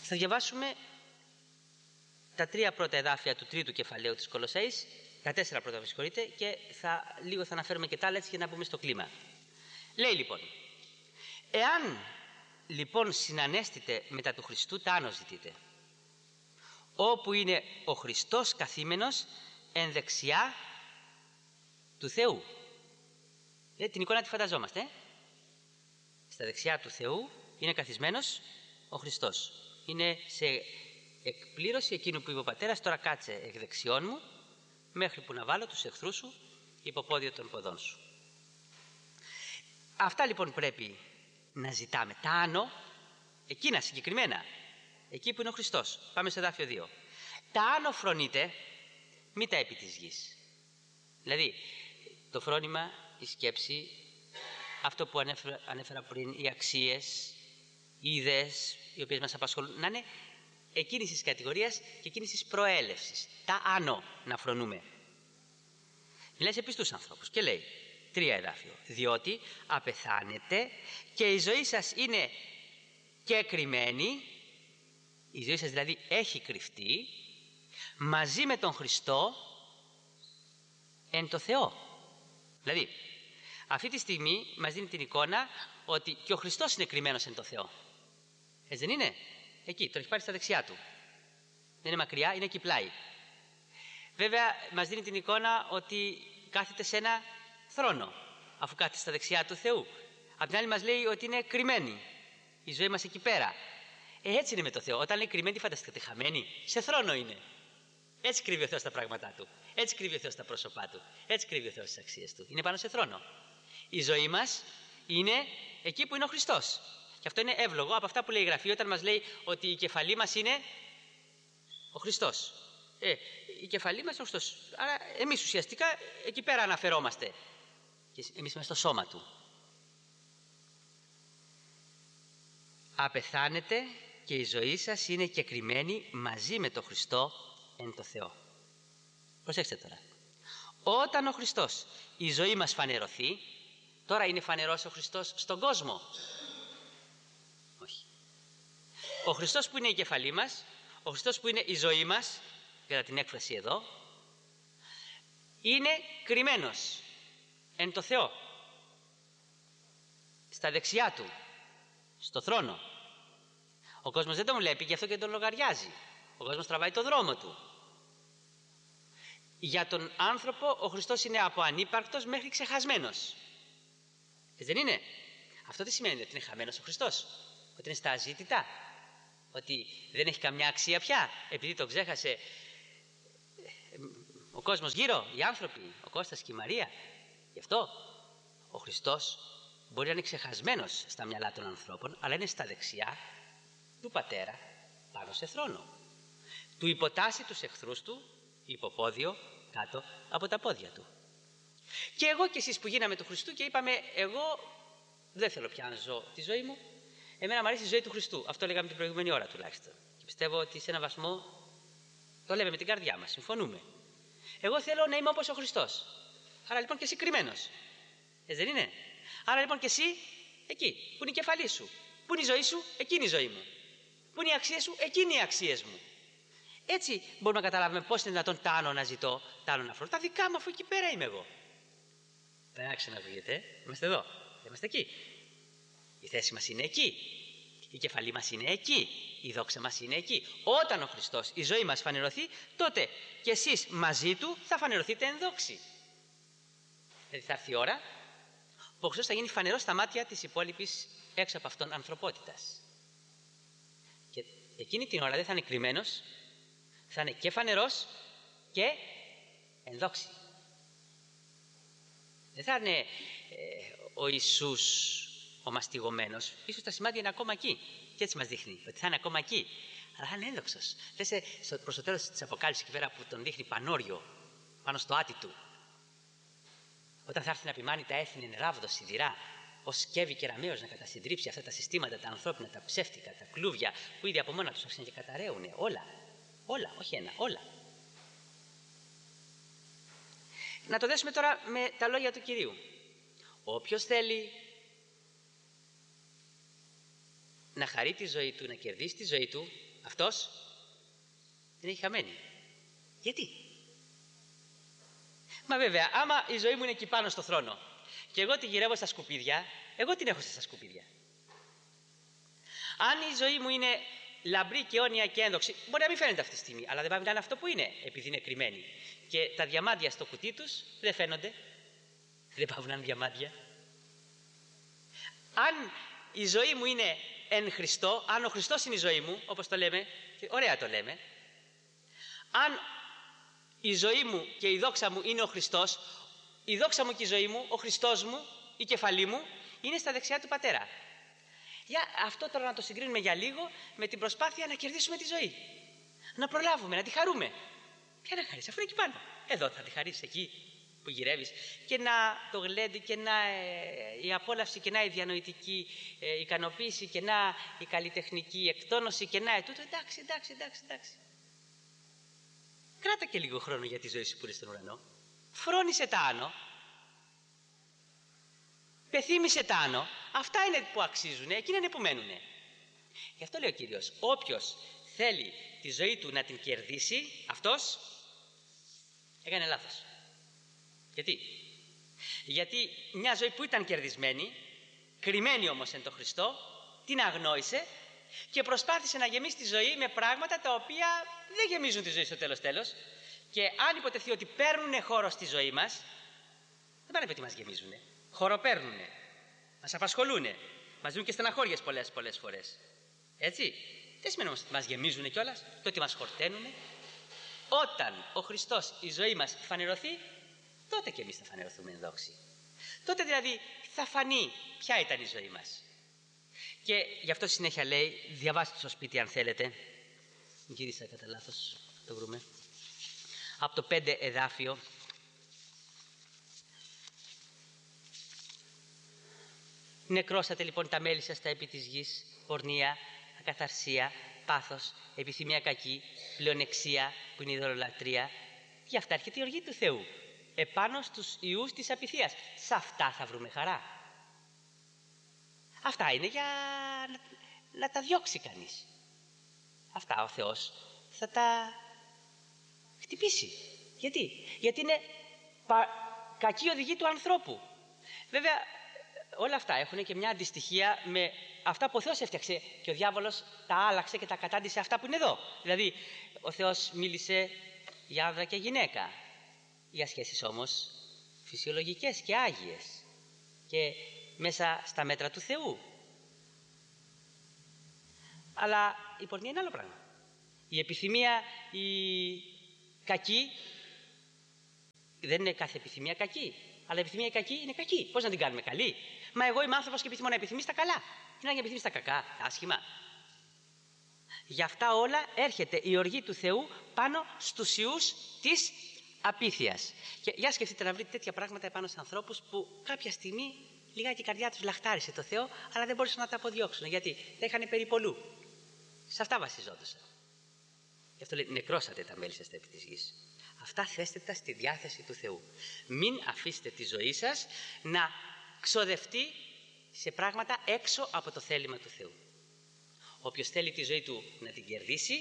Θα διαβάσουμε τα 3 πρώτα εδάφια του 3ου κεφαλαίου της Κολοσσαΐς, τα 4 πρώτα, συγχωρείτε, και λίγο θα αναφέρουμε και τα άλλα έτσι για να μπούμε στο κλίμα. Λέει λοιπόν: εάν λοιπόν συνανέστητε μετά του Χριστού, τα άνω ζητείτε, όπου είναι ο Χριστός καθήμενος εν δεξιά του Θεού. Την εικόνα τη φανταζόμαστε. Στα δεξιά του Θεού είναι καθισμένος ο Χριστός. Είναι σε εκπλήρωση εκείνου που είπε ο Πατέρας: τώρα κάτσε εκ δεξιών μου, μέχρι που να βάλω τους εχθρούς σου υποπόδιο των ποδών σου. Αυτά λοιπόν πρέπει να ζητάμε. Τα άνω, εκείνα συγκεκριμένα, εκεί που είναι ο Χριστός. Πάμε στο εδάφιο 2. Τα άνω φρονείτε, μη τα επί της γης. Δηλαδή, το φρόνημα, η σκέψη, αυτό που ανέφερα πριν, οι αξίες, οι ιδέες, οι οποίες μας απασχολούν, να είναι εκείνης της κατηγορίας και εκείνης της προέλευσης. Τα άνω να φρονούμε. Μιλάει σε πιστούς ανθρώπους και λέει, 3 εδάφιο, διότι απεθάνετε και η ζωή σας είναι κεκρυμμένη, η ζωή σας δηλαδή έχει κρυφτεί μαζί με τον Χριστό εν το Θεό. Δηλαδή, αυτή τη στιγμή μας δίνει την εικόνα ότι και ο Χριστός είναι κρυμμένος εν το Θεό. Έτσι δεν είναι? Εκεί, τον έχει πάρει στα δεξιά του. Δεν είναι μακριά, είναι εκεί πλάι. Βέβαια, μας δίνει την εικόνα ότι κάθεται σε ένα θρόνο, αφού κάθεται στα δεξιά του Θεού. Απ' την άλλη μας λέει ότι είναι κρυμμένη η ζωή μας εκεί πέρα. Έτσι είναι με το Θεό. Όταν λέει κρυμμένη, φανταστείτε, χαμένη. Σε θρόνο είναι. Έτσι κρύβει ο Θεός τα πράγματά του. Έτσι κρύβει ο Θεός τα πρόσωπά του. Έτσι κρύβει ο Θεός τις αξίες του. Είναι πάνω σε θρόνο. Η ζωή μας είναι εκεί που είναι ο Χριστός. Και αυτό είναι εύλογο από αυτά που λέει η Γραφή όταν μας λέει ότι η κεφαλή μας είναι ο Χριστός. Η κεφαλή μας είναι ο Χριστός. Άρα εμείς ουσιαστικά εκεί πέρα αναφερόμαστε. Και εμείς είμαστε στο σώμα του. Απεθάνετε και η ζωή σας είναι κεκρυμμένη μαζί με τον Χριστό εν το Θεό. Προσέξτε τώρα. Όταν ο Χριστός η ζωή μας φανερωθεί, τώρα είναι φανερός ο Χριστός στον κόσμο? Όχι. Ο Χριστός που είναι η κεφαλή μας, ο Χριστός που είναι η ζωή μας, κατά την έκφραση εδώ, είναι κρυμμένος εν το Θεό, στα δεξιά του, στο θρόνο. Ο κόσμος δεν τον βλέπει, γι' αυτό και τον λογαριάζει. Ο κόσμος τραβάει το δρόμο του. Για τον άνθρωπο ο Χριστός είναι από ανύπαρκτος μέχρι ξεχασμένος. Δεν είναι? Αυτό τι σημαίνει? Ότι είναι χαμένος ο Χριστός? Ότι είναι στα αζήτητα? Ότι δεν έχει καμιά αξία πια επειδή τον ξέχασε ο κόσμος γύρω, οι άνθρωποι, ο Κώστας και η Μαρία? Γι' αυτό ο Χριστός μπορεί να είναι ξεχασμένος στα μυαλά των ανθρώπων, αλλά είναι στα δεξιά του Πατέρα πάνω σε θρόνο. Του υποτάσσει τους εχθρούς του υποπόδιο κάτω από τα πόδια του. Και εγώ και εσείς που γίναμε του Χριστού και είπαμε, εγώ δεν θέλω πια να ζω τη ζωή μου, εμένα μου αρέσει η ζωή του Χριστού. Αυτό λέγαμε την προηγούμενη ώρα τουλάχιστον. Και πιστεύω ότι σε έναν βαθμό το λέμε με την καρδιά μας, συμφωνούμε. Εγώ θέλω να είμαι όπως ο Χριστός. Άρα λοιπόν και εσύ κρυμμένος. Δεν είναι? Άρα λοιπόν και εσύ εκεί, που είναι η κεφαλή σου. Πού είναι η ζωή σου? Εκείνη η ζωή μου. Πού είναι οι αξίες σου? Εκείνη οι αξίες μου. Έτσι μπορούμε να καταλάβουμε πώς είναι δυνατόν τα άνω να ζητώ, τα άνω να φρονώ. Τα δικά μου, αφού εκεί πέρα είμαι εγώ. Δεν άξιο να βγείτε. Είμαστε εδώ. Είμαστε εκεί. Η θέση μας είναι εκεί. Η κεφαλή μας είναι εκεί. Η δόξα μας είναι εκεί. Όταν ο Χριστός, η ζωή μας φανερωθεί, τότε και εσείς μαζί του θα φανερωθείτε εν δόξη. Δηλαδή θα έρθει η ώρα που ο Χριστός θα γίνει φανερός στα μάτια της υπόλοιπης έξω από αυτόν ανθρωπότητας. Και εκείνη την ώρα δεν θα είναι κρυμμένος, θα είναι και φανερός και εν δόξη. Δεν θα είναι ο Ιησούς ο μαστιγωμένος. Ίσως τα σημάδια είναι ακόμα εκεί. Και έτσι μας δείχνει ότι θα είναι ακόμα εκεί. Αλλά θα είναι ένδοξος. Λες προς το τέλος της Αποκάλυψης εκεί πέρα που τον δείχνει πανόριο πάνω στο άτι του. Όταν θα έρθει να ποιμάνει τα έθνη εν ράβδος σιδηρά, ως σκεύη και ραμαίος να κατασυντρίψει αυτά τα συστήματα, τα ανθρώπινα, τα ψεύτικα, τα κλούβια που ήδη από μόνα τους άρχισαν και καταραίουνε. Όλα, όχι ένα, όλα. Να το δέσουμε τώρα με τα λόγια του Κυρίου. Όποιος θέλει να χαρεί τη ζωή του, να κερδίσει τη ζωή του, αυτός την έχει χαμένη. Γιατί? Μα βέβαια, άμα η ζωή μου είναι εκεί πάνω στο θρόνο και εγώ τη γυρεύω στα σκουπίδια, εγώ την έχω στα σκουπίδια. Αν η ζωή μου είναι λαμπρή και αιώνια και ένδοξη, μπορεί να μην φαίνεται αυτή τη στιγμή, αλλά δεν πάει να είναι αυτό που είναι, επειδή είναι κρυμμένη. Και τα διαμάντια στο κουτί τους δεν φαίνονται. Δεν πάβουν να είναι διαμάντια. Αν η ζωή μου είναι εν Χριστώ, αν ο Χριστός είναι η ζωή μου, όπως το λέμε, και ωραία το λέμε, αν η ζωή μου και η δόξα μου είναι ο Χριστός, η δόξα μου και η ζωή μου, ο Χριστός μου, η κεφαλή μου, είναι στα δεξιά του Πατέρα. Για αυτό τώρα να το συγκρίνουμε για λίγο με την προσπάθεια να κερδίσουμε τη ζωή. Να προλάβουμε, να τη χαρούμε. Ποια να χαρίσει, αφού είναι εκεί πάνω. Εδώ θα τη χαρίσει, εκεί που γυρεύεις. Και να το γλέντι, και να η απόλαυση, και να η διανοητική ικανοποίηση, και να η καλλιτεχνική εκτόνωση, και να τούτο. Εντάξει. Κράτα και λίγο χρόνο για τη ζωή σου που είναι στον ουρανό. Φρόνησε τα άνω. Πεθύμησε τα άνω. Αυτά είναι που αξίζουν, εκείνα είναι που μένουνε. Γι' αυτό λέει ο Κύριος, όποιος θέλει τη ζωή του να την κερδίσει, αυτός έκανε λάθος. Γιατί μια ζωή που ήταν κερδισμένη, κρυμμένη όμως εν το Χριστό, την αγνόησε και προσπάθησε να γεμίσει τη ζωή με πράγματα τα οποία δεν γεμίζουν τη ζωή στο τέλος. Και αν υποτεθεί ότι παίρνουν χώρο στη ζωή μας, δεν πάνε να πει ότι μας γεμίζουν. Χώρο παίρνουνε, μας απασχολούνε, μας δίνουν και στεναχώριες πολλές φορές. Έτσι. Δεν σημαίνει όμως ότι μας γεμίζουν κιόλας, το ότι μας χορταίνουνε. Όταν ο Χριστός η ζωή μας φανερωθεί, τότε και εμείς θα φανερωθούμε εν δόξη. Τότε δηλαδή θα φανεί ποια ήταν η ζωή μας. Και γι' αυτό συνέχεια λέει, διαβάστε στο σπίτι αν θέλετε. Γύρισα κατά λάθος, το βρούμε. Από το 5 εδάφιο. Νεκρώσατε λοιπόν τα μέλη σας τα επί της γης, πορνεία, ακαθαρσία, πάθος, επιθυμία κακή, πλεονεξία που είναι η ειδωλολατρεία. Γι' αυτά έρχεται η οργή του Θεού. Επάνω στους ιούς της απειθίας. Σε αυτά θα βρούμε χαρά. Αυτά είναι για να τα διώξει κανείς. Αυτά ο Θεός θα τα χτυπήσει. Γιατί είναι κακή οδηγή του ανθρώπου. Βέβαια όλα αυτά έχουν και μια αντιστοιχεία με αυτά που ο Θεός έφτιαξε και ο διάβολος τα άλλαξε και τα κατάντησε αυτά που είναι εδώ. Δηλαδή ο Θεός μίλησε για άνδρα και γυναίκα, για σχέσεις όμως φυσιολογικές και άγιες και μέσα στα μέτρα του Θεού. Αλλά η πορνεία είναι άλλο πράγμα. Η επιθυμία η κακή, δεν είναι κάθε επιθυμία κακή, αλλά η επιθυμία κακή είναι κακή. Πώς να την κάνουμε καλή? Μα εγώ είμαι άνθρωπος και επιθυμώ να επιθυμείς τα καλά. Είναι να επιθυμείς τα κακά, τα άσχημα. Γι' αυτά όλα έρχεται η οργή του Θεού πάνω στους ιούς της απείθειας. Και για σκεφτείτε να βρείτε τέτοια πράγματα επάνω σε ανθρώπους που κάποια στιγμή λιγάκι η καρδιά τους λαχτάρισε το Θεό, αλλά δεν μπορούσαν να τα αποδιώξουν. Γιατί τα είχαν περιπολού. Σε αυτά βασιζόντουσαν. Γι' αυτό λέει, νεκρώσατε τα μέλη σας τα επί της γης. Αυτά θέστε τα στη διάθεση του Θεού. Μην αφήσετε τη ζωή σας να ξοδευτεί σε πράγματα έξω από το θέλημα του Θεού. Όποιος θέλει τη ζωή του να την κερδίσει,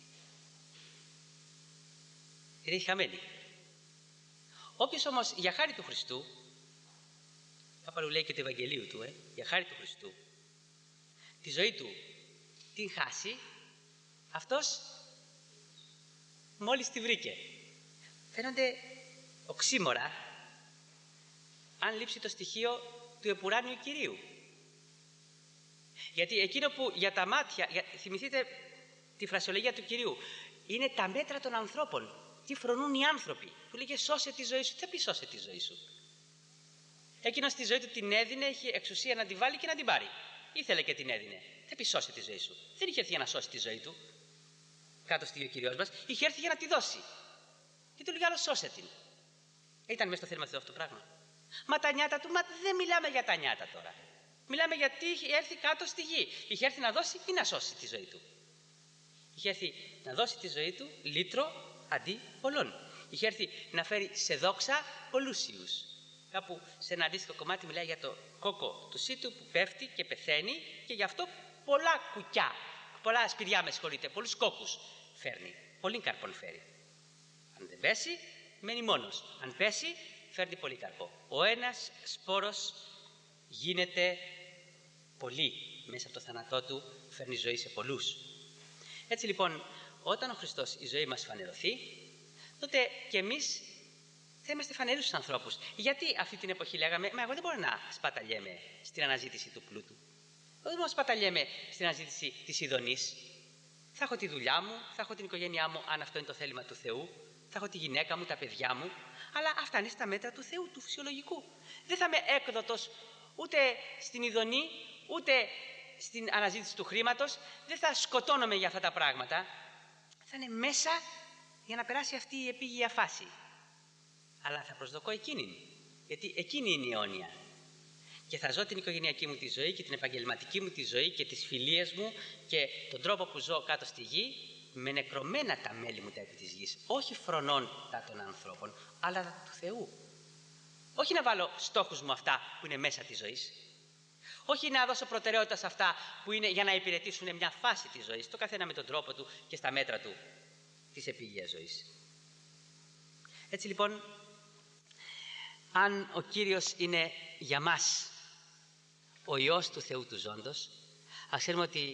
είναι χαμένη. Όποιος όμως για χάρη του Χριστού, κάπου λέει και του Ευαγγελίου του, για χάρη του Χριστού, τη ζωή του την χάσει, αυτός μόλις τη βρήκε. Φαίνονται οξύμορα αν λείψει το στοιχείο του επουράνιου Κυρίου. Γιατί εκείνο που για τα μάτια, θυμηθείτε τη φρασιολογία του Κυρίου, είναι τα μέτρα των ανθρώπων. Τι φρονούν οι άνθρωποι. Που λέγε σώσε τη ζωή σου. Τι θα πει σώσε τη ζωή σου? Εκείνος τη ζωή του την έδινε, έχει εξουσία να την βάλει και να την πάρει. Ήθελε και την έδινε. Θα πει σώσε τη ζωή σου. Δεν είχε έρθει για να σώσει τη ζωή του. Κάτω στη ο Κύριος μας, είχε έρθει για να τη δώσει. Και του λέγε άλλο σώσε την. Ήταν μέσα στο θέλημα του αυτό το πράγμα. Μα τα νιάτα του, μα δεν μιλάμε για τα νιάτα τώρα. Μιλάμε γιατί είχε έρθει κάτω στη γη. Είχε έρθει να δώσει ή να σώσει τη ζωή του. Είχε έρθει να δώσει τη ζωή του λύτρο αντί πολλών. Είχε έρθει να φέρει σε δόξα πολλούς ιούς. Κάπου σε ένα αντίστοιχο κομμάτι μιλάει για το κόκο του σύτου που πέφτει και πεθαίνει και γι' αυτό πολλά κουκιά πολλά σπηριά, με συγχωρείτε, πολλούς κόκκους φέρνει. Πολύ καρπόν φέρει. Αν δεν πέσει, μένει μόνος. Αν πέσει, φέρνει πολύ καρπό. Ο ένας σπόρος γίνεται πολύ. Μέσα από το θάνατό του φέρνει ζωή σε πολλούς. Έτσι λοιπόν, όταν ο Χριστός η ζωή μας φανερωθεί, τότε και εμείς θα είμαστε φανερούς στους ανθρώπους. Γιατί αυτή την εποχή λέγαμε, μα εγώ δεν μπορώ να σπαταλιέμαι στην αναζήτηση του πλούτου. Εγώ δεν μπορώ να σπαταλιέμαι στην αναζήτηση της ειδονής. Θα έχω τη δουλειά μου, θα έχω την οικογένειά μου, αν αυτό είναι το θέλημα του Θεού. Θα έχω τη γυναίκα μου, τα παιδιά μου. Αλλά αυτά είναι στα μέτρα του Θεού, του φυσιολογικού. Δεν θα είμαι έκδοτος ούτε στην ειδονή, ούτε στην αναζήτηση του χρήματος. Δεν θα σκοτώνομαι για αυτά τα πράγματα. Θα είναι μέσα για να περάσει αυτή η επίγεια φάση. Αλλά θα προσδοκώ εκείνη, γιατί εκείνη είναι η αιώνια. Και θα ζω την οικογενειακή μου τη ζωή και την επαγγελματική μου τη ζωή και τις φιλίες μου και τον τρόπο που ζω κάτω στη γη με νεκρωμένα τα μέλη μου τα επί της γης. Όχι φρονών τα των ανθρώπων, αλλά του Θεού. Όχι να βάλω στόχους μου αυτά που είναι μέσα της ζωής. Όχι να δώσω προτεραιότητα σε αυτά που είναι για να υπηρετήσουν μια φάση της ζωής, το καθένα με τον τρόπο του και στα μέτρα του της επίγειας ζωής. Έτσι λοιπόν, αν ο Κύριος είναι για μας ο Υιός του Θεού του ζώντος, ας ξέρουμε ότι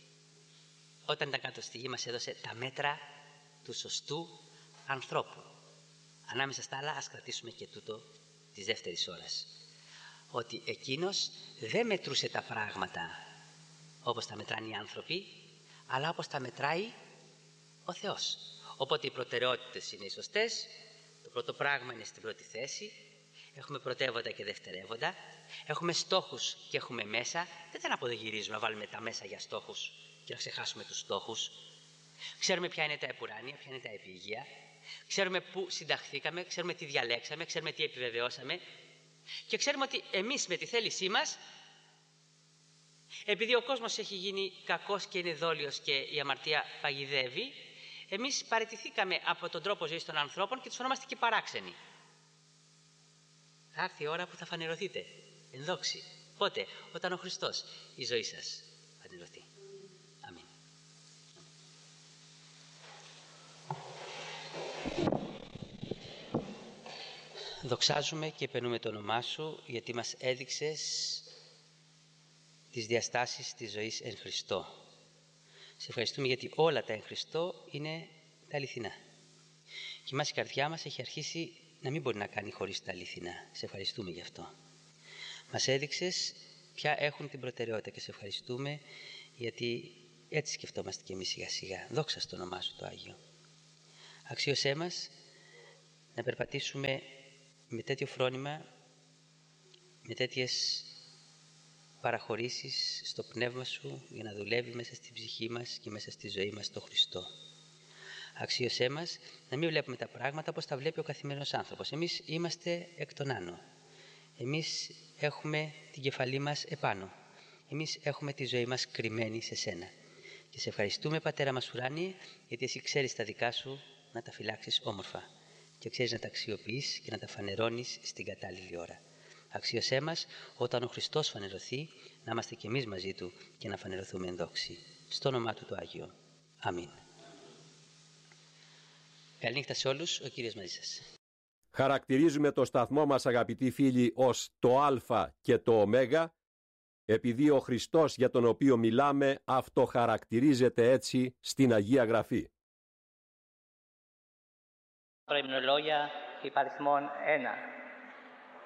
όταν ήταν κάτω στη γη μας έδωσε τα μέτρα του σωστού ανθρώπου. Ανάμεσα στα άλλα ας κρατήσουμε και τούτο της δεύτερης ώρας. Ότι εκείνος δεν μετρούσε τα πράγματα όπως τα μετράνε οι άνθρωποι, αλλά όπως τα μετράει ο Θεός. Οπότε οι προτεραιότητες είναι οι σωστές, το πρώτο πράγμα είναι στην πρώτη θέση, έχουμε πρωτεύοντα και δευτερεύοντα, έχουμε στόχους και έχουμε μέσα. Δεν θα αποδογυρίζουμε να βάλουμε τα μέσα για στόχους και να ξεχάσουμε τους στόχους. Ξέρουμε ποια είναι τα επουράνια, ποια είναι τα επίγεια, ξέρουμε πού συνταχθήκαμε, ξέρουμε τι διαλέξαμε, ξέρουμε τι επιβεβαιώσαμε και ξέρουμε ότι εμείς με τη θέλησή μας, επειδή ο κόσμος έχει γίνει κακός και είναι δόλιος και η αμαρτία παγιδεύει, εμείς παραιτηθήκαμε από τον τρόπο ζωής των ανθρώπων και τους ονόμαστε και παράξενοι. Θα έρθει η ώρα που θα φανερωθείτε εν δόξη. Πότε? Όταν ο Χριστός η ζωή σας φανερωθεί. Αμήν. Δοξάζουμε και επενούμε το όνομά Σου, γιατί μας έδειξες τις διαστάσεις της ζωής εν Χριστώ. Σε ευχαριστούμε γιατί όλα τα εν Χριστώ είναι τα αληθινά. Και μας η καρδιά μας έχει αρχίσει να μην μπορεί να κάνει χωρίς τα αληθινά. Σε ευχαριστούμε γι' αυτό. Μας έδειξες ποια έχουν την προτεραιότητα και σε ευχαριστούμε γιατί έτσι σκεφτόμαστε και εμείς σιγά σιγά. Δόξα στο όνομά Σου το Άγιο. Αξίωσέ μας να περπατήσουμε με τέτοιο φρόνημα, με τέτοιες παραχωρήσεις στο πνεύμα Σου για να δουλεύει μέσα στην ψυχή μας και μέσα στη ζωή μας το Χριστό. Αξίωσέ μας να μην βλέπουμε τα πράγματα όπως τα βλέπει ο καθημερινός άνθρωπος. Εμείς είμαστε εκ των άνω. Εμείς έχουμε την κεφαλή μας επάνω. Εμείς έχουμε τη ζωή μας κρυμμένη σε Σένα. Και σε ευχαριστούμε, Πατέρα μας ουράνιε, γιατί Εσύ ξέρεις τα δικά Σου να τα φυλάξεις όμορφα και ξέρεις να τα αξιοποιείς και να τα φανερώνεις στην κατάλληλη ώρα. Αξίωσέ μας όταν ο Χριστός φανερωθεί να είμαστε κι εμείς μαζί Του και να φανερωθούμε εν δόξη. Στο όνομά Του το Άγιο. Αμήν. Καληνύχτα σε όλους, ο Κύριος μαζί σας. Χαρακτηρίζουμε το σταθμό μας, αγαπητοί φίλοι, ως το Α και το Ω, επειδή ο Χριστός για τον οποίο μιλάμε αυτοχαρακτηρίζεται έτσι στην Αγία Γραφή. Προημνολόγια υπαριθμών 1.